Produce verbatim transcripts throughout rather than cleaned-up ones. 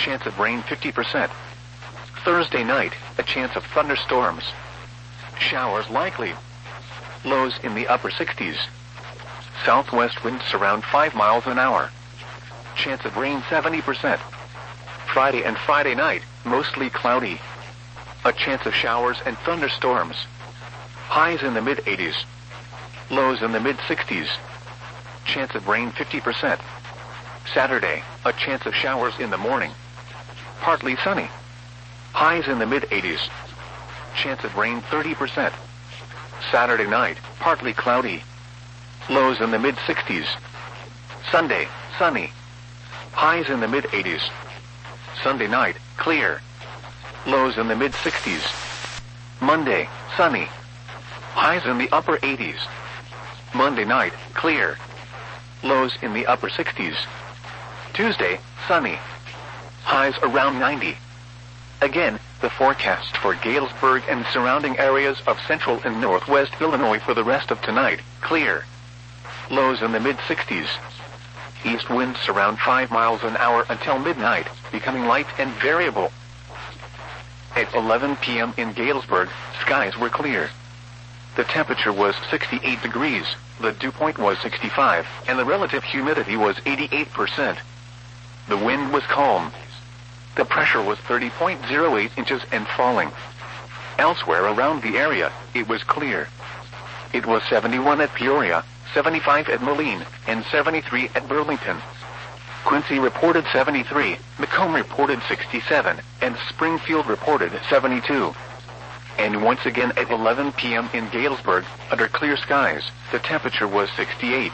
chance of rain fifty percent. Thursday night, a chance of thunderstorms. Showers likely. Lows in the upper sixties. Southwest winds around five miles an hour. Chance of rain seventy percent. Friday and Friday night, mostly cloudy. A chance of showers and thunderstorms. Highs in the mid eighties. Lows in the mid sixties. Chance of rain fifty percent. Saturday, a chance of showers in the morning. Partly sunny. Highs in the mid eighties. Chance of rain thirty percent. Saturday night, partly cloudy. Lows in the mid sixties. Sunday, sunny. Highs in the mid eighties. Sunday night, clear. Lows in the mid sixties. Monday, sunny. Highs in the upper eighties. Monday night, clear. Lows in the upper sixties. Tuesday, sunny. Highs around ninety. Again, the forecast for Galesburg and surrounding areas of central and northwest Illinois for the rest of tonight, clear. Lows in the mid sixties. East winds around five miles an hour until midnight, becoming light and variable. At eleven p m in Galesburg, skies were clear. The temperature was sixty-eight degrees, the dew point was sixty-five, and the relative humidity was eighty-eight percent. The wind was calm. The pressure was thirty point zero eight inches and falling. Elsewhere around the area, it was clear. It was seventy-one at Peoria, seventy-five at Moline, and seventy-three at Burlington. Quincy reported seventy-three, Macomb reported sixty-seven, and Springfield reported seventy-two. And once again at eleven p m in Galesburg, under clear skies, the temperature was sixty-eight.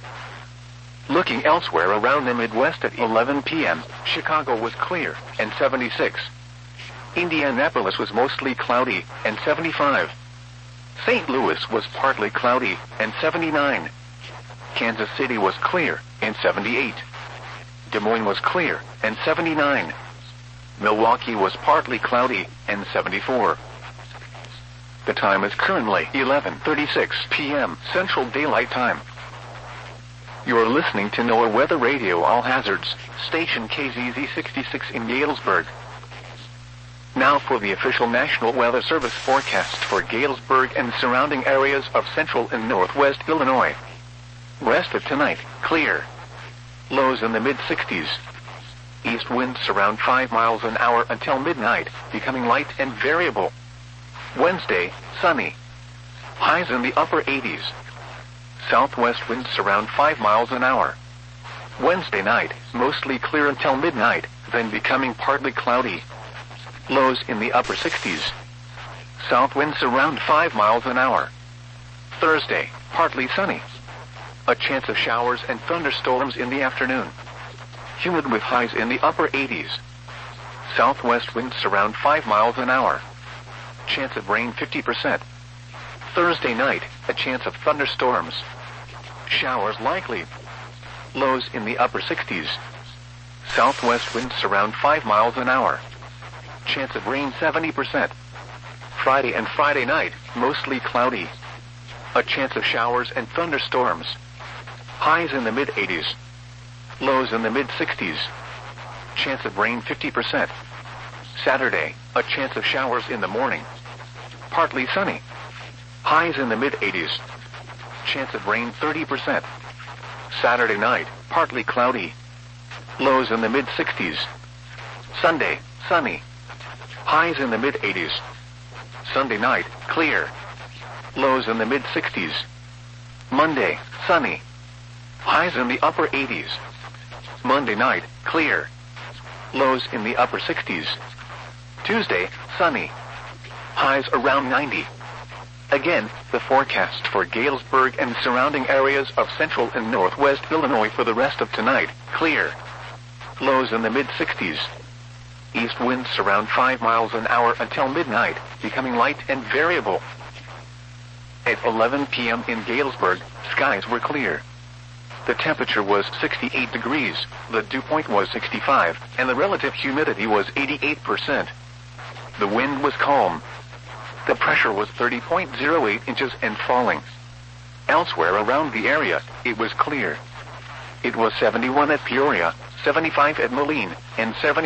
Looking elsewhere around the Midwest at eleven p m, Chicago was clear, and seventy-six. Indianapolis was mostly cloudy, and seventy-five. Saint Louis was partly cloudy, and seventy-nine. Kansas City was clear, and seventy-eight. Des Moines was clear, and seventy-nine. Milwaukee was partly cloudy, and seventy-four. The time is currently eleven thirty-six p m Central Daylight Time. You're listening to NOAA Weather Radio All Hazards, station K Z Z sixty-six in Galesburg. Now for the official National Weather Service forecast for Galesburg and surrounding areas of central and northwest Illinois. Rest of tonight, clear. Lows in the mid sixties. East winds around five miles an hour until midnight, becoming light and variable. Wednesday, sunny. Highs in the upper eighties. Southwest winds around five miles an hour. Wednesday night, mostly clear until midnight, then becoming partly cloudy. Lows in the upper sixties. South winds around five miles an hour. Thursday, partly sunny. A chance of showers and thunderstorms in the afternoon. Humid with highs in the upper eighties. Southwest winds around five miles an hour. Chance of rain fifty percent. Thursday night, a chance of thunderstorms. Showers likely. Lows in the upper sixties. Southwest winds around five miles an hour. Chance of rain seventy percent. Friday and Friday night, mostly cloudy. A chance of showers and thunderstorms. Highs in the mid eighties. Lows in the mid sixties. Chance of rain fifty percent. Saturday, a chance of showers in the morning. Partly sunny. Highs in the mid eighties. Chance of rain thirty percent. Saturday night, partly cloudy. Lows in the mid sixties. Sunday, sunny. Highs in the mid eighties. Sunday night, clear. Lows in the mid sixties. Monday, sunny. Highs in the upper eighties. Monday night, clear. Lows in the upper sixties. Tuesday, sunny. Highs around ninety. Again, the forecast for Galesburg and surrounding areas of central and northwest Illinois for the rest of tonight, clear. Lows in the mid sixties. East winds around five miles an hour until midnight, becoming light and variable. At eleven p m in Galesburg, skies were clear. The temperature was sixty-eight degrees, the dew point was sixty-five, and the relative humidity was eighty-eight percent. The wind was calm. The pressure was thirty point zero eight inches and falling. Elsewhere around the area, it was clear. It was seventy-one at Peoria, seventy-five at Moline, and seventy